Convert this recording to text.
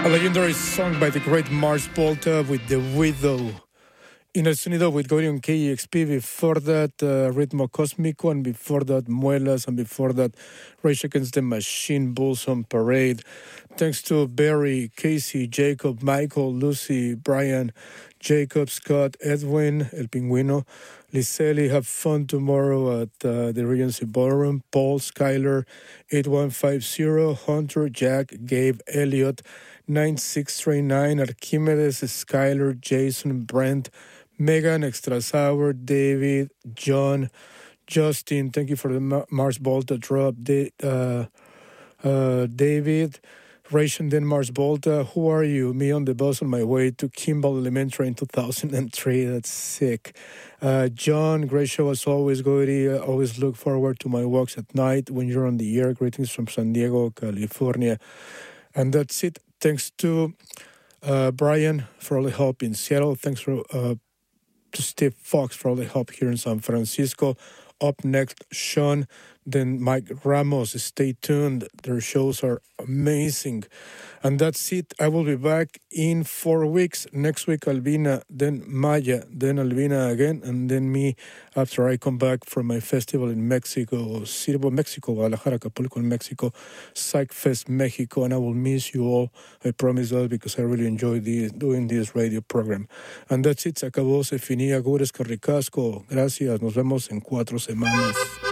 A legendary song by the great Mars Volta with The Widow. In el sonido with Gorion KEXP, before that Ritmo Cósmico, and before that Muelas, and before that Rage Against the Machine, Bulls on Parade. Thanks to Barry, Casey, Jacob, Michael, Lucy, Brian, Jacob, Scott, Edwin, El Pingüino, Liseli. Have fun tomorrow at the Regency Ballroom. Paul, Skyler, 8150, Hunter, Jack, Gabe, Elliot, 9639, Archimedes, Skyler, Jason, Brent, Megan, Extra Sour, David, John, Justin. Thank you for the Mars Volta drop. David, Ration Den Mars Volta. Who are you? Me on the bus on my way to Kimball Elementary in 2003. That's sick. John, great show as always, Goody. Always look forward to my walks at night when you're on the air. Greetings from San Diego, California. And that's it. Thanks to Brian for all the help in Seattle. Thanks to Steve Fox for all the help here in San Francisco. Up next, Sean, then Mike Ramos. Stay tuned. Their shows are amazing. And that's it. I will be back in 4 weeks. Next week, Albina, then Maya, then Albina again, and then me after I come back from my festival in Mexico, Mexico, Guadalajara, Acapulco, in Mexico, Psych Fest, Mexico, and I will miss you all. I promise that because I really enjoy doing this radio program. And that's it. Se acabó, se finía. Gures Carricasco. Gracias. Nos vemos en 4 semanas.